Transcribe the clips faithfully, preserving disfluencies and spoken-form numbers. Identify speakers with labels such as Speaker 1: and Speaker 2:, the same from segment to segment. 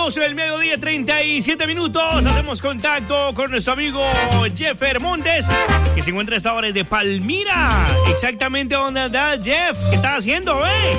Speaker 1: doce del mediodía, treinta y siete minutos. Hacemos contacto con nuestro amigo Jeffer Montes, que se encuentra a esta hora de Palmira. Exactamente donde anda Jeff. ¿Qué estás haciendo, eh?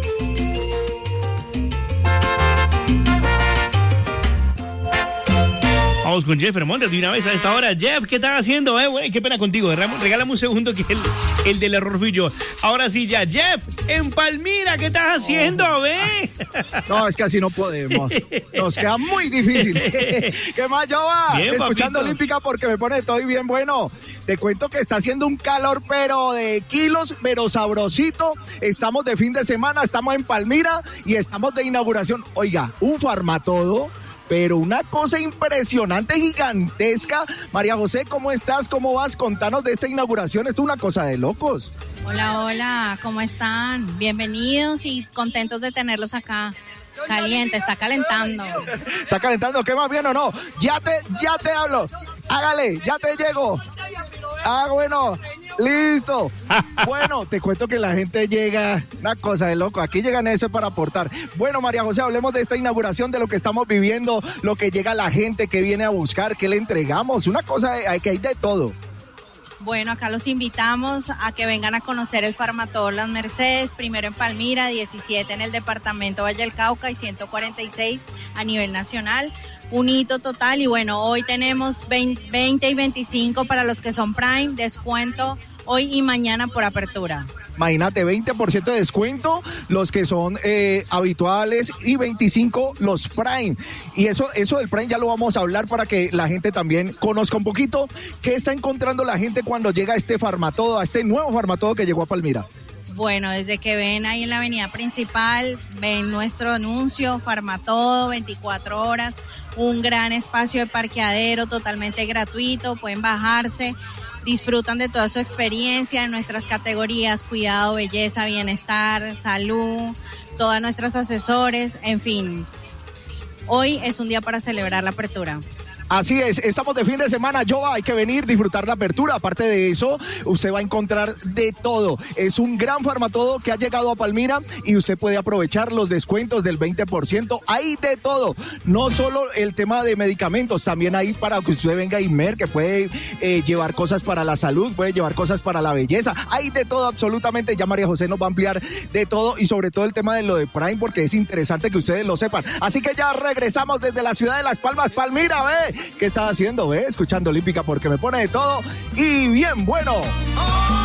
Speaker 1: Vamos con Jeffer Montes de una vez a esta hora. Jeff, ¿qué estás haciendo, eh, güey? Qué pena contigo. Regálame un segundo que el, el del error fui yo. Ahora sí, ya. Jeff, en Palmira, ¿qué estás haciendo, oh. eh?
Speaker 2: No, es que así no podemos. Nos queda muy difícil. ¿Qué más, Jova?
Speaker 1: Bien,
Speaker 2: escuchando
Speaker 1: papito.
Speaker 2: Olímpica porque me pone todo bien bueno. Te cuento que está haciendo un calor, pero de kilos, pero sabrosito. Estamos de fin de semana, estamos en Palmira y estamos de inauguración. Oiga, un Farmatodo, pero una cosa impresionante, gigantesca. María José, ¿cómo estás? ¿Cómo vas? Contanos de esta inauguración. Esto es una cosa de locos.
Speaker 3: Hola, hola, ¿cómo están? Bienvenidos y contentos de tenerlos acá. Caliente, está calentando.
Speaker 2: ¿Está calentando? ¿Qué más bien o no? Ya te, ya te hablo. Hágale, ya te llego. Ah, bueno, listo. Bueno, te cuento que la gente llega, una cosa de loco, aquí llegan eso para aportar. Bueno, María José, hablemos de esta inauguración, de lo que estamos viviendo, lo que llega la gente que viene a buscar, que le entregamos, una cosa de, que hay de todo.
Speaker 3: Bueno, acá los invitamos a que vengan a conocer el Farmatodo Las Mercedes, primero en Palmira, diecisiete en el departamento Valle del Cauca y ciento cuarenta y seis a nivel nacional. Un hito total y bueno, hoy tenemos veinte y veinticinco para los que son Prime, descuento hoy y mañana por apertura.
Speaker 2: Imagínate, veinte por ciento de descuento los que son eh, habituales y veinticinco los Prime. Y eso, eso del Prime ya lo vamos a hablar para que la gente también conozca un poquito qué está encontrando la gente cuando llega a este Farmatodo, a este nuevo Farmatodo que llegó a Palmira.
Speaker 3: Bueno, desde que ven ahí en la avenida principal, ven nuestro anuncio, Farmatodo, veinticuatro horas, un gran espacio de parqueadero totalmente gratuito, pueden bajarse, disfrutan de toda su experiencia en nuestras categorías, cuidado, belleza, bienestar, salud, todas nuestras asesores, en fin. Hoy es un día para celebrar la apertura.
Speaker 2: Así es, estamos de fin de semana, Jova, hay que venir, disfrutar la apertura. Aparte de eso, usted va a encontrar de todo. Es un gran Farmatodo que ha llegado a Palmira y usted puede aprovechar los descuentos del veinte por ciento. Hay de todo, no solo el tema de medicamentos, también hay para que usted venga y mer, que puede eh, llevar cosas para la salud, puede llevar cosas para la belleza. Hay de todo absolutamente, ya María José nos va a ampliar de todo y sobre todo el tema de lo de Prime, porque es interesante que ustedes lo sepan. Así que ya regresamos desde la ciudad de Las Palmas, Palmira, ve. ¿Qué estás haciendo, ve? Escuchando Olímpica porque me pone de todo y bien bueno. ¡Oh!